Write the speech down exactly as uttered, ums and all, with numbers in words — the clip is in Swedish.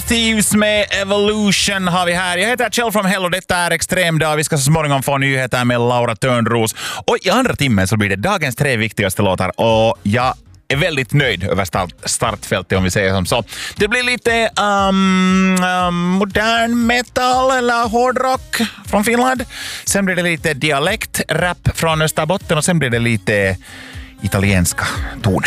Thieves med Evolution har vi här. Jag heter Kjell from Hell och detta är Extrem dag. Vi ska så småningom få nyheter med Laura Törnros. Och i andra timmen så blir det dagens tre viktigaste låtar. Och jag är väldigt nöjd över start, startfältet om vi säger som så. Det blir lite um, um, modern metal eller hårdrock från Finland. Sen blir det lite dialekt, rap från Österbotten och sen blir det lite italienska toner.